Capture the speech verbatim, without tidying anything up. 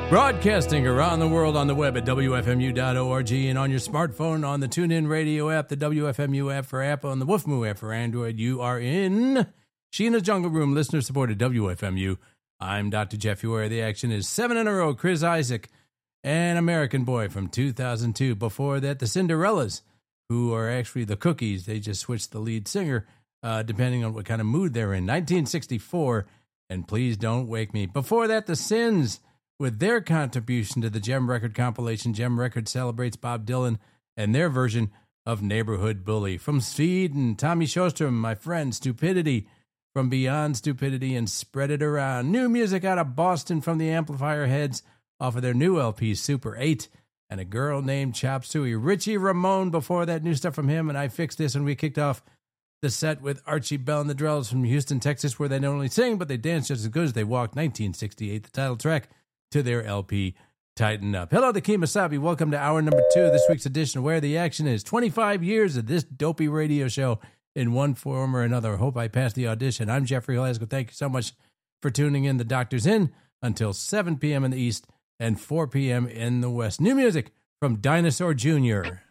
Broadcasting around the world on the web at W F M U dot org and on your smartphone on the TuneIn Radio app, the W F M U app for Apple, and the WoofMoo app for Android. You are in Sheena's Jungle Room, listener-supported W F M U. I'm Doctor Jeffy, where the action is seven in a row. Chris Isaac, an American Boy from two thousand two. Before that, the Cinderellas, who are actually the Cookies. They just switched the lead singer, uh, depending on what kind of mood they're in. nineteen sixty-four, and Please Don't Wake Me. Before that, the Sins, with their contribution to the Gem Record compilation. Gem Record celebrates Bob Dylan and their version of Neighborhood Bully. From Sweden, Tommy Sjostrom, My Friend, Stupidity, From Beyond Stupidity and Spread It Around. New music out of Boston from the Amplifier Heads off of their new L P, Super eight, and a girl named Chop Suey. Richie Ramone, before that, new stuff from him, and I Fixed This, and we kicked off the set with Archie Bell and the Drells from Houston, Texas, where they not only sing, but they dance just as good as they walk. nineteen sixty-eight, the title track to their L P, Tighten Up. Hello to Kemosabe. Welcome to hour number two, this week's edition of Where the Action Is. twenty-five years of this dopey radio show in one form or another. I hope I passed the audition. I'm Jeffrey Glasgow. Thank you so much for tuning in. The Doctor's in until seven p.m. in the East and four p.m. in the West. New music from Dinosaur Junior